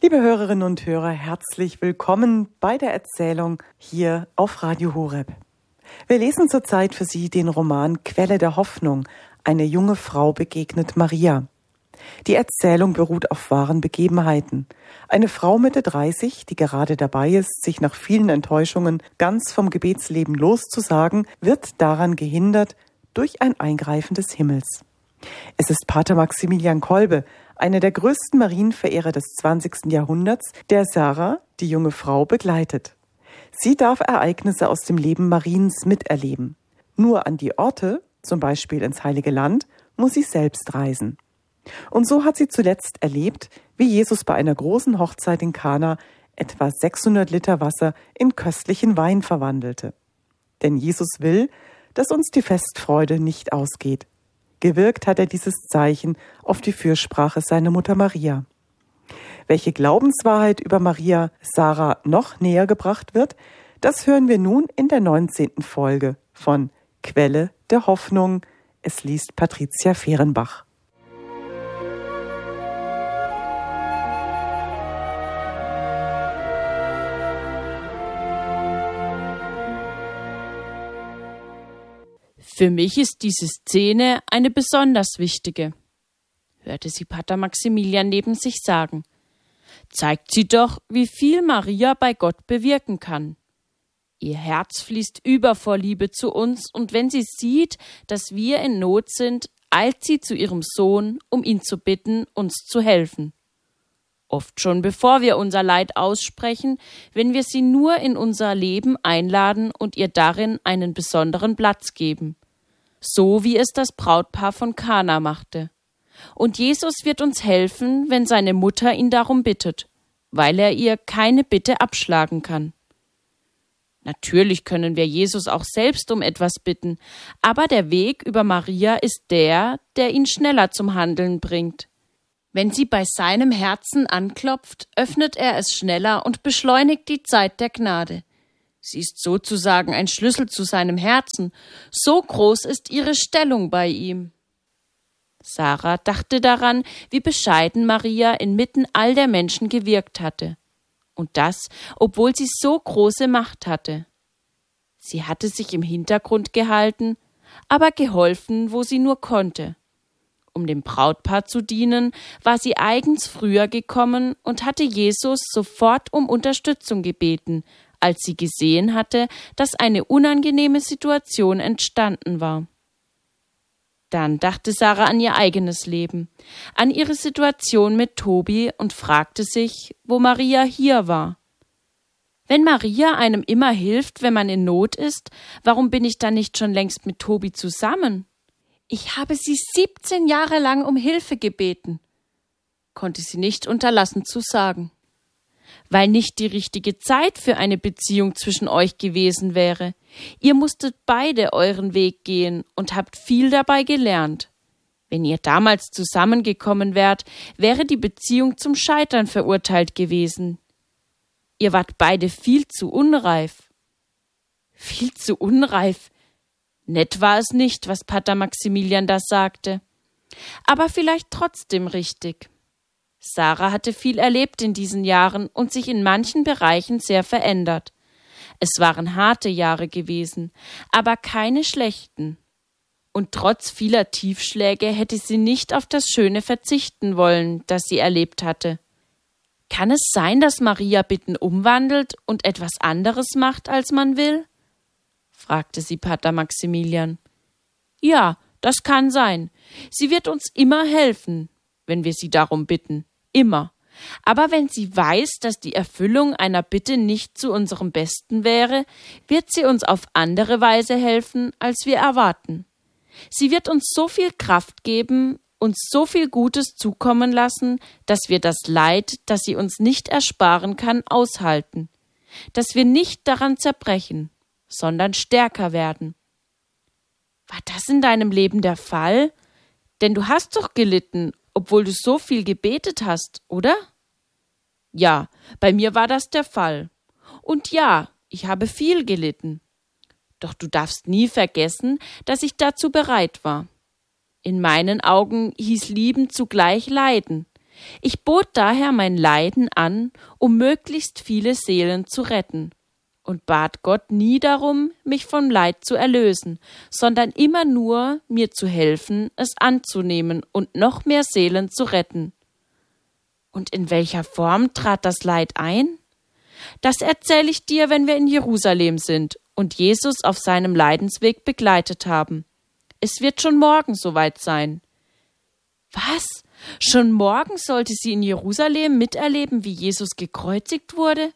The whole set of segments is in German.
Liebe Hörerinnen und Hörer, herzlich willkommen bei der Erzählung hier auf Radio Horeb. Wir lesen zurzeit für Sie den Roman Quelle der Hoffnung. Eine junge Frau begegnet Maria. Die Erzählung beruht auf wahren Begebenheiten. Eine Frau Mitte 30, die gerade dabei ist, sich nach vielen Enttäuschungen ganz vom Gebetsleben loszusagen, wird daran gehindert durch ein Eingreifen des Himmels. Es ist Pater Maximilian Kolbe, einer der größten Marienverehrer des 20. Jahrhunderts, der Sarah, die junge Frau, begleitet. Sie darf Ereignisse aus dem Leben Mariens miterleben. Nur an die Orte, zum Beispiel ins Heilige Land, muss sie selbst reisen. Und so hat sie zuletzt erlebt, wie Jesus bei einer großen Hochzeit in Kana etwa 600 Liter Wasser in köstlichen Wein verwandelte. Denn Jesus will, dass uns die Festfreude nicht ausgeht. Gewirkt hat er dieses Zeichen auf die Fürsprache seiner Mutter Maria. Welche Glaubenswahrheit über Maria Sarah noch näher gebracht wird, das hören wir nun in der 19. Folge von Quelle der Hoffnung. Es liest Patricia Fehrenbach. Für mich ist diese Szene eine besonders wichtige, hörte sie Pater Maximilian neben sich sagen. Zeigt sie doch, wie viel Maria bei Gott bewirken kann. Ihr Herz fließt über vor Liebe zu uns, und wenn sie sieht, dass wir in Not sind, eilt sie zu ihrem Sohn, um ihn zu bitten, uns zu helfen. Oft schon bevor wir unser Leid aussprechen, wenn wir sie nur in unser Leben einladen und ihr darin einen besonderen Platz geben. So wie es das Brautpaar von Kana machte. Und Jesus wird uns helfen, wenn seine Mutter ihn darum bittet, weil er ihr keine Bitte abschlagen kann. Natürlich können wir Jesus auch selbst um etwas bitten, aber der Weg über Maria ist der ihn schneller zum Handeln bringt. Wenn sie bei seinem Herzen anklopft, öffnet er es schneller und beschleunigt die Zeit der Gnade. Sie ist sozusagen ein Schlüssel zu seinem Herzen, so groß ist ihre Stellung bei ihm. Sarah dachte daran, wie bescheiden Maria inmitten all der Menschen gewirkt hatte. Und das, obwohl sie so große Macht hatte. Sie hatte sich im Hintergrund gehalten, aber geholfen, wo sie nur konnte. Um dem Brautpaar zu dienen, war sie eigens früher gekommen und hatte Jesus sofort um Unterstützung gebeten, als sie gesehen hatte, dass eine unangenehme Situation entstanden war. Dann dachte Sarah an ihr eigenes Leben, an ihre Situation mit Tobi und fragte sich, wo Maria hier war. Wenn Maria einem immer hilft, wenn man in Not ist, warum bin ich dann nicht schon längst mit Tobi zusammen? Ich habe sie 17 Jahre lang um Hilfe gebeten, konnte sie nicht unterlassen zu sagen. Weil nicht die richtige Zeit für eine Beziehung zwischen euch gewesen wäre. Ihr musstet beide euren Weg gehen und habt viel dabei gelernt. Wenn ihr damals zusammengekommen wärt, wäre die Beziehung zum Scheitern verurteilt gewesen. Ihr wart beide viel zu unreif. Viel zu unreif? Nett war es nicht, was Pater Maximilian da sagte. Aber vielleicht trotzdem richtig. Sarah hatte viel erlebt in diesen Jahren und sich in manchen Bereichen sehr verändert. Es waren harte Jahre gewesen, aber keine schlechten. Und trotz vieler Tiefschläge hätte sie nicht auf das Schöne verzichten wollen, das sie erlebt hatte. Kann es sein, dass Maria Bitten umwandelt und etwas anderes macht, als man will? Fragte sie Pater Maximilian. Ja, das kann sein. Sie wird uns immer helfen, wenn wir sie darum bitten. Immer. Aber wenn sie weiß, dass die Erfüllung einer Bitte nicht zu unserem Besten wäre, wird sie uns auf andere Weise helfen, als wir erwarten. Sie wird uns so viel Kraft geben, uns so viel Gutes zukommen lassen, dass wir das Leid, das sie uns nicht ersparen kann, aushalten. Dass wir nicht daran zerbrechen, sondern stärker werden. War das in deinem Leben der Fall? Denn du hast doch gelitten, obwohl du so viel gebetet hast, oder? Ja, bei mir war das der Fall. Und ja, ich habe viel gelitten. Doch du darfst nie vergessen, dass ich dazu bereit war. In meinen Augen hieß Lieben zugleich Leiden. Ich bot daher mein Leiden an, um möglichst viele Seelen zu retten, und bat Gott nie darum, mich vom Leid zu erlösen, sondern immer nur, mir zu helfen, es anzunehmen und noch mehr Seelen zu retten. Und in welcher Form trat das Leid ein? Das erzähle ich dir, wenn wir in Jerusalem sind und Jesus auf seinem Leidensweg begleitet haben. Es wird schon morgen soweit sein. Was? Schon morgen sollte sie in Jerusalem miterleben, wie Jesus gekreuzigt wurde?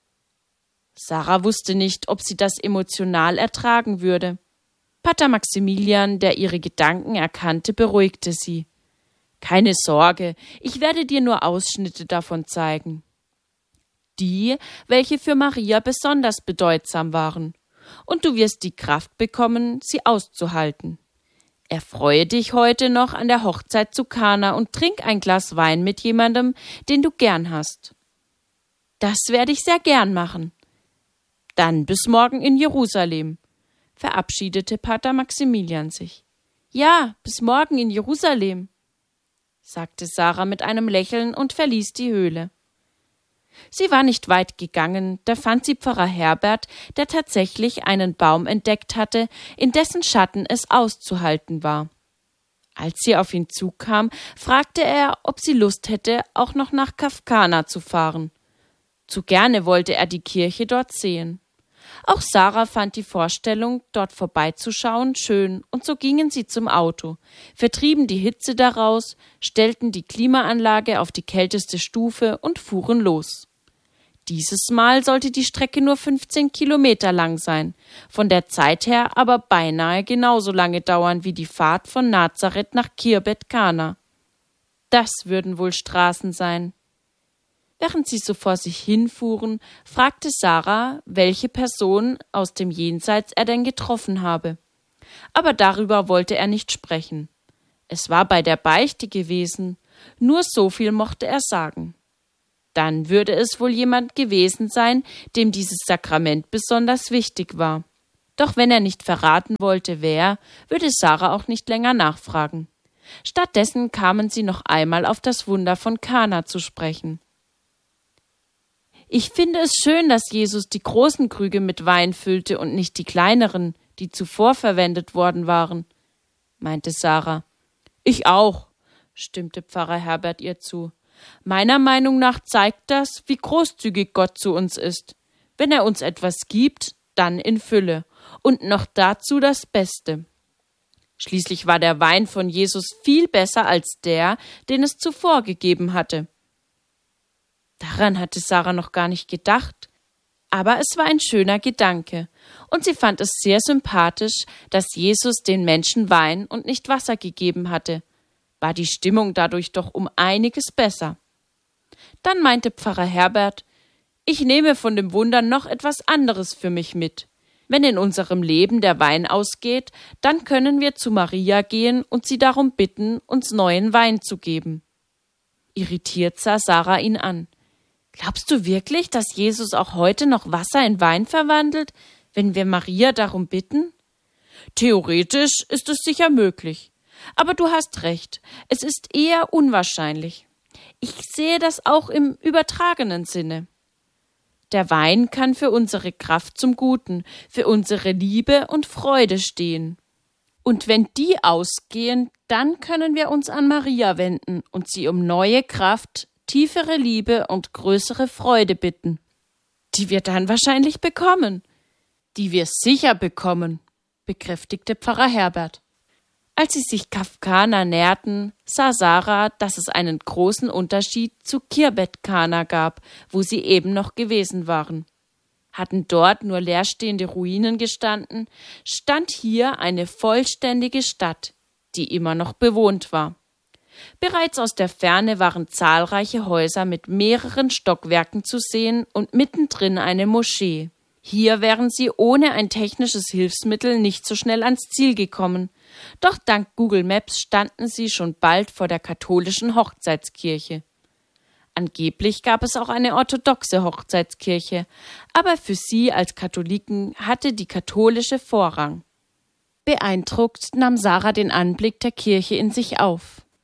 Sarah wusste nicht, ob sie das emotional ertragen würde. Pater Maximilian, der ihre Gedanken erkannte, beruhigte sie. Keine Sorge, ich werde dir nur Ausschnitte davon zeigen. Die, welche für Maria besonders bedeutsam waren. Und du wirst die Kraft bekommen, sie auszuhalten. Erfreue dich heute noch an der Hochzeit zu Kana und trink ein Glas Wein mit jemandem, den du gern hast. Das werde ich sehr gern machen. Dann bis morgen in Jerusalem, verabschiedete Pater Maximilian sich. Ja, bis morgen in Jerusalem, sagte Sarah mit einem Lächeln und verließ die Höhle. Sie war nicht weit gegangen, da fand sie Pfarrer Herbert, der tatsächlich einen Baum entdeckt hatte, in dessen Schatten es auszuhalten war. Als sie auf ihn zukam, fragte er, ob sie Lust hätte, auch noch nach Kafkana zu fahren. Zu gerne wollte er die Kirche dort sehen. Auch Sarah fand die Vorstellung, dort vorbeizuschauen, schön, und so gingen sie zum Auto, vertrieben die Hitze daraus, stellten die Klimaanlage auf die kälteste Stufe und fuhren los. Dieses Mal sollte die Strecke nur 15 Kilometer lang sein, von der Zeit her aber beinahe genauso lange dauern wie die Fahrt von Nazareth nach Khirbet Kana. Das würden wohl Straßen sein. Während sie so vor sich hinfuhren, fragte Sarah, welche Person aus dem Jenseits er denn getroffen habe. Aber darüber wollte er nicht sprechen. Es war bei der Beichte gewesen, nur so viel mochte er sagen. Dann würde es wohl jemand gewesen sein, dem dieses Sakrament besonders wichtig war. Doch wenn er nicht verraten wollte, wer, würde Sarah auch nicht länger nachfragen. Stattdessen kamen sie noch einmal auf das Wunder von Kana zu sprechen. Ich finde es schön, dass Jesus die großen Krüge mit Wein füllte und nicht die kleineren, die zuvor verwendet worden waren, meinte Sarah. Ich auch, stimmte Pfarrer Herbert ihr zu. Meiner Meinung nach zeigt das, wie großzügig Gott zu uns ist. Wenn er uns etwas gibt, dann in Fülle und noch dazu das Beste. Schließlich war der Wein von Jesus viel besser als der, den es zuvor gegeben hatte. Daran hatte Sarah noch gar nicht gedacht, aber es war ein schöner Gedanke, und sie fand es sehr sympathisch, dass Jesus den Menschen Wein und nicht Wasser gegeben hatte. War die Stimmung dadurch doch um einiges besser. Dann meinte Pfarrer Herbert, ich nehme von dem Wunder noch etwas anderes für mich mit. Wenn in unserem Leben der Wein ausgeht, dann können wir zu Maria gehen und sie darum bitten, uns neuen Wein zu geben. Irritiert sah Sarah ihn an. Glaubst du wirklich, dass Jesus auch heute noch Wasser in Wein verwandelt, wenn wir Maria darum bitten? Theoretisch ist es sicher möglich. Aber du hast recht, es ist eher unwahrscheinlich. Ich sehe das auch im übertragenen Sinne. Der Wein kann für unsere Kraft zum Guten, für unsere Liebe und Freude stehen. Und wenn die ausgehen, dann können wir uns an Maria wenden und sie um neue Kraft, tiefere Liebe und größere Freude bitten. Die wir dann wahrscheinlich bekommen. Die wir sicher bekommen, bekräftigte Pfarrer Herbert. Als sie sich Kafkana näherten, sah Sarah, dass es einen großen Unterschied zu Khirbet Kana gab, wo sie eben noch gewesen waren. Hatten dort nur leerstehende Ruinen gestanden, stand hier eine vollständige Stadt, die immer noch bewohnt war. Bereits aus der Ferne waren zahlreiche Häuser mit mehreren Stockwerken zu sehen und mittendrin eine Moschee. Hier wären sie ohne ein technisches Hilfsmittel nicht so schnell ans Ziel gekommen. Doch dank Google Maps standen sie schon bald vor der katholischen Hochzeitskirche. Angeblich gab es auch eine orthodoxe Hochzeitskirche, aber für sie als Katholiken hatte die katholische Vorrang. Beeindruckt nahm Sarah den Anblick der Kirche in sich auf.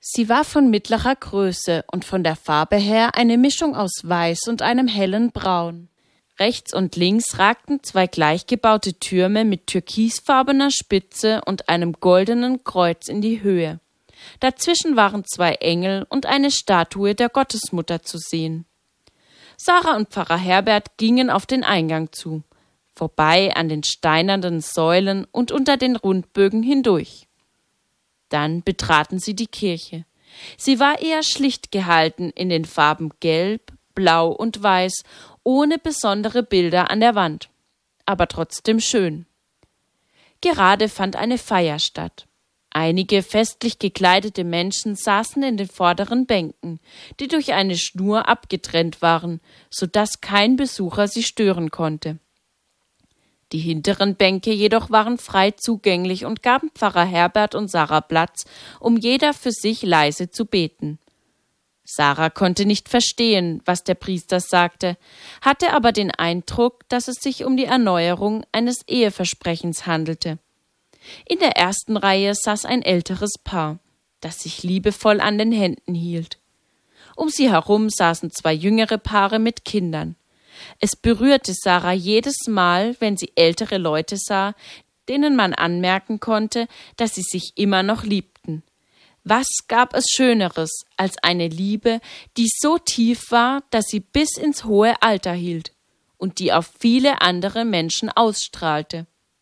Sie war von mittlerer Größe und von der Farbe her eine Mischung aus Weiß und einem hellen Braun. Rechts und links ragten 2 gleich gebaute Türme mit türkisfarbener Spitze und einem goldenen Kreuz in die Höhe. Dazwischen waren 2 Engel und eine Statue der Gottesmutter zu sehen. Sarah und Pfarrer Herbert gingen auf den Eingang zu, vorbei an den steinernen Säulen und unter den Rundbögen hindurch. Dann betraten sie die Kirche. Sie war eher schlicht gehalten in den Farben Gelb, Blau und Weiß, ohne besondere Bilder an der Wand, aber trotzdem schön. Gerade fand eine Feier statt. Einige festlich gekleidete Menschen saßen in den vorderen Bänken, die durch eine Schnur abgetrennt waren, so dass kein Besucher sie stören konnte. Die hinteren Bänke jedoch waren frei zugänglich und gaben Pfarrer Herbert und Sarah Platz, um jeder für sich leise zu beten. Sarah konnte nicht verstehen, was der Priester sagte, hatte aber den Eindruck, dass es sich um die Erneuerung eines Eheversprechens handelte. In der ersten Reihe saß ein älteres Paar, das sich liebevoll an den Händen hielt. Um sie herum saßen 2 jüngere Paare mit Kindern. Es berührte Sarah jedes Mal, wenn sie ältere Leute sah, denen man anmerken konnte, dass sie sich immer noch liebten. Was gab es Schöneres als eine Liebe, die so tief war, dass sie bis ins hohe Alter hielt und die auf viele andere Menschen ausstrahlte?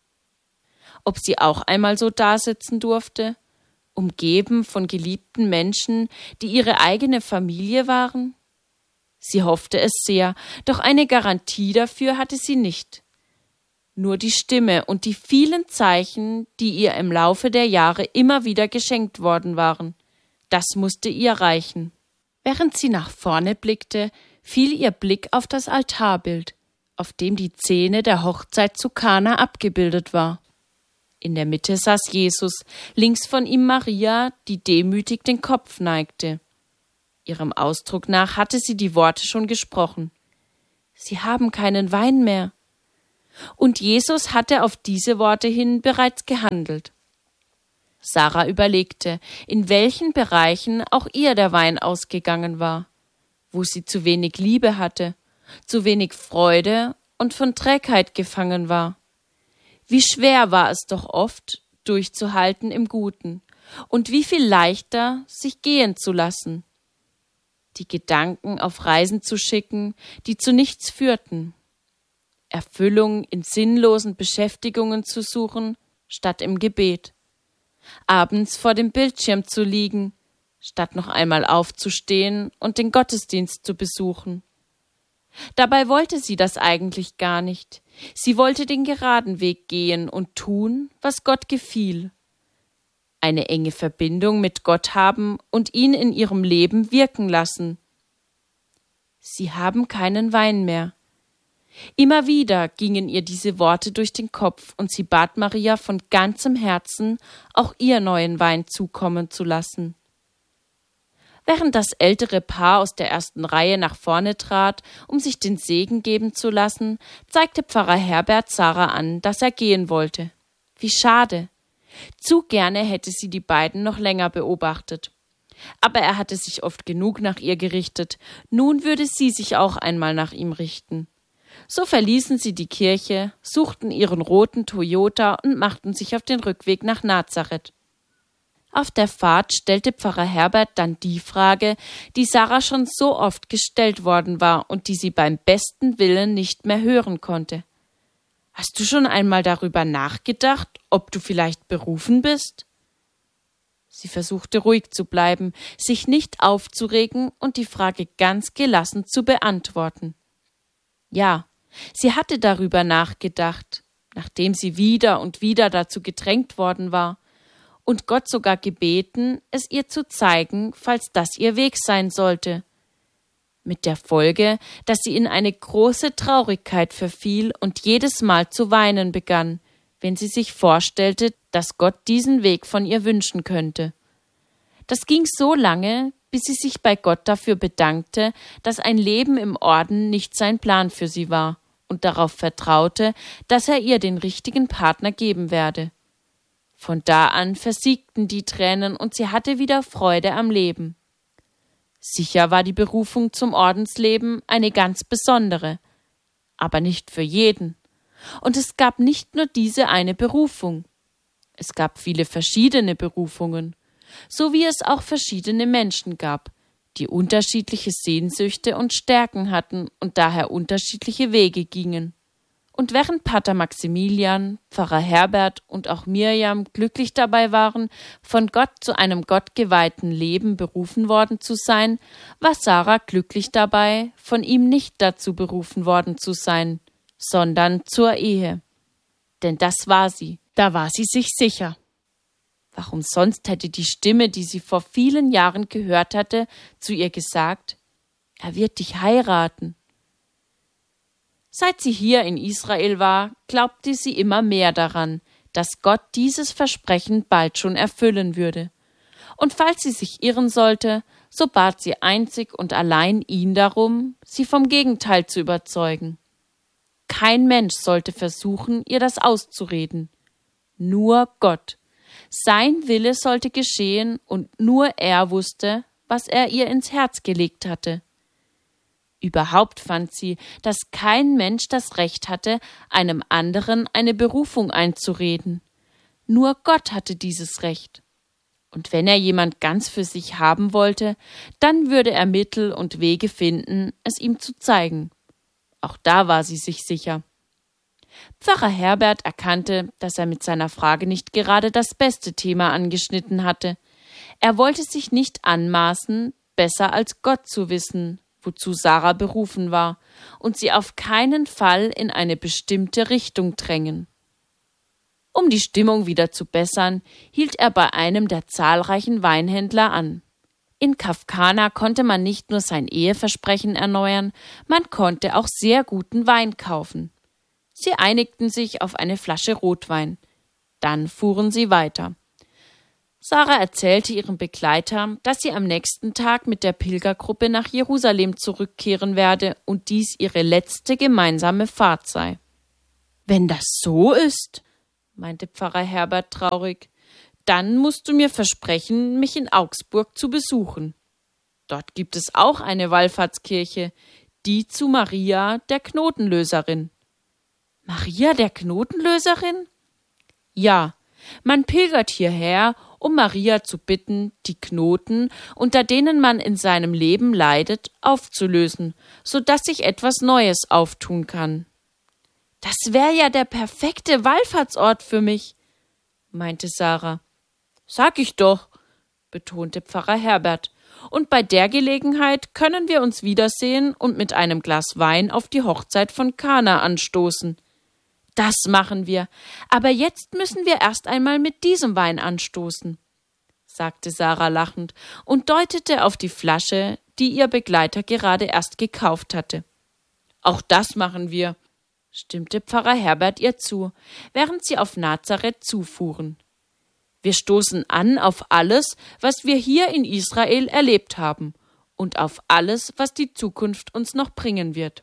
Ob sie auch einmal so dasitzen durfte, umgeben von geliebten Menschen, die ihre eigene Familie waren? Sie hoffte es sehr, doch eine Garantie dafür hatte sie nicht. Nur die Stimme und die vielen Zeichen, die ihr im Laufe der Jahre immer wieder geschenkt worden waren, das musste ihr reichen. Während sie nach vorne blickte, fiel ihr Blick auf das Altarbild, auf dem die Szene der Hochzeit zu Kana abgebildet war. In der Mitte saß Jesus, links von ihm Maria, die demütig den Kopf neigte. Ihrem Ausdruck nach hatte sie die Worte schon gesprochen. »Sie haben keinen Wein mehr.« Und Jesus hatte auf diese Worte hin bereits gehandelt. Sarah überlegte, in welchen Bereichen auch ihr der Wein ausgegangen war, wo sie zu wenig Liebe hatte, zu wenig Freude und von Trägheit gefangen war. Wie schwer war es doch oft, durchzuhalten im Guten, und wie viel leichter, sich gehen zu lassen. Die Gedanken auf Reisen zu schicken, die zu nichts führten. Erfüllung in sinnlosen Beschäftigungen zu suchen, statt im Gebet. Abends vor dem Bildschirm zu liegen, statt noch einmal aufzustehen und den Gottesdienst zu besuchen. Dabei wollte sie das eigentlich gar nicht. Sie wollte den geraden Weg gehen und tun, was Gott gefiel. Eine enge Verbindung mit Gott haben und ihn in ihrem Leben wirken lassen. Sie haben keinen Wein mehr. Immer wieder gingen ihr diese Worte durch den Kopf und sie bat Maria von ganzem Herzen, auch ihr neuen Wein zukommen zu lassen. Während das ältere Paar aus der ersten Reihe nach vorne trat, um sich den Segen geben zu lassen, zeigte Pfarrer Herbert Sarah an, dass er gehen wollte. Wie schade! Zu gerne hätte sie die beiden noch länger beobachtet. Aber er hatte sich oft genug nach ihr gerichtet, nun würde sie sich auch einmal nach ihm richten. So verließen sie die Kirche, suchten ihren roten Toyota und machten sich auf den Rückweg nach Nazareth. Auf der Fahrt stellte Pfarrer Herbert dann die Frage, die Sarah schon so oft gestellt worden war und die sie beim besten Willen nicht mehr hören konnte. »Hast du schon einmal darüber nachgedacht, ob du vielleicht berufen bist?« Sie versuchte ruhig zu bleiben, sich nicht aufzuregen und die Frage ganz gelassen zu beantworten. Ja, sie hatte darüber nachgedacht, nachdem sie wieder und wieder dazu gedrängt worden war, und Gott sogar gebeten, es ihr zu zeigen, falls das ihr Weg sein sollte. Mit der Folge, dass sie in eine große Traurigkeit verfiel und jedes Mal zu weinen begann, wenn sie sich vorstellte, dass Gott diesen Weg von ihr wünschen könnte. Das ging so lange, bis sie sich bei Gott dafür bedankte, dass ein Leben im Orden nicht sein Plan für sie war und darauf vertraute, dass er ihr den richtigen Partner geben werde. Von da an versiegten die Tränen und sie hatte wieder Freude am Leben. Sicher war die Berufung zum Ordensleben eine ganz besondere, aber nicht für jeden. Und es gab nicht nur diese eine Berufung. Es gab viele verschiedene Berufungen, so wie es auch verschiedene Menschen gab, die unterschiedliche Sehnsüchte und Stärken hatten und daher unterschiedliche Wege gingen. Und während Pater Maximilian, Pfarrer Herbert und auch Mirjam glücklich dabei waren, von Gott zu einem gottgeweihten Leben berufen worden zu sein, war Sarah glücklich dabei, von ihm nicht dazu berufen worden zu sein, sondern zur Ehe. Denn das war sie, da war sie sich sicher. Warum sonst hätte die Stimme, die sie vor vielen Jahren gehört hatte, zu ihr gesagt, er wird dich heiraten? Seit sie hier in Israel war, glaubte sie immer mehr daran, dass Gott dieses Versprechen bald schon erfüllen würde. Und falls sie sich irren sollte, so bat sie einzig und allein ihn darum, sie vom Gegenteil zu überzeugen. Kein Mensch sollte versuchen, ihr das auszureden. Nur Gott. Sein Wille sollte geschehen und nur er wusste, was er ihr ins Herz gelegt hatte. Überhaupt fand sie, dass kein Mensch das Recht hatte, einem anderen eine Berufung einzureden. Nur Gott hatte dieses Recht. Und wenn er jemand ganz für sich haben wollte, dann würde er Mittel und Wege finden, es ihm zu zeigen. Auch da war sie sich sicher. Pfarrer Herbert erkannte, dass er mit seiner Frage nicht gerade das beste Thema angeschnitten hatte. Er wollte sich nicht anmaßen, besser als Gott zu wissen, wozu Sarah berufen war, und sie auf keinen Fall in eine bestimmte Richtung drängen. Um die Stimmung wieder zu bessern, hielt er bei einem der zahlreichen Weinhändler an. In Kafkana konnte man nicht nur sein Eheversprechen erneuern, man konnte auch sehr guten Wein kaufen. Sie einigten sich auf eine Flasche Rotwein. Dann fuhren sie weiter. Sarah erzählte ihrem Begleiter, dass sie am nächsten Tag mit der Pilgergruppe nach Jerusalem zurückkehren werde und dies ihre letzte gemeinsame Fahrt sei. »Wenn das so ist«, meinte Pfarrer Herbert traurig, »dann musst du mir versprechen, mich in Augsburg zu besuchen. Dort gibt es auch eine Wallfahrtskirche, die zu Maria der Knotenlöserin.« »Maria der Knotenlöserin?« »Ja, man pilgert hierher, um Maria zu bitten, die Knoten, unter denen man in seinem Leben leidet, aufzulösen, so dass sich etwas Neues auftun kann.« »Das wäre ja der perfekte Wallfahrtsort für mich«, meinte Sarah. »Sag ich doch«, betonte Pfarrer Herbert, »und bei der Gelegenheit können wir uns wiedersehen und mit einem Glas Wein auf die Hochzeit von Kana anstoßen.« »Das machen wir, aber jetzt müssen wir erst einmal mit diesem Wein anstoßen«, sagte Sarah lachend und deutete auf die Flasche, die ihr Begleiter gerade erst gekauft hatte. »Auch das machen wir«, stimmte Pfarrer Herbert ihr zu, während sie auf Nazareth zufuhren. »Wir stoßen an auf alles, was wir hier in Israel erlebt haben und auf alles, was die Zukunft uns noch bringen wird.«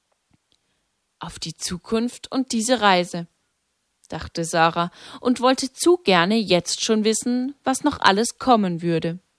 »Auf die Zukunft und diese Reise«, dachte Sarah und wollte zu gerne jetzt schon wissen, was noch alles kommen würde.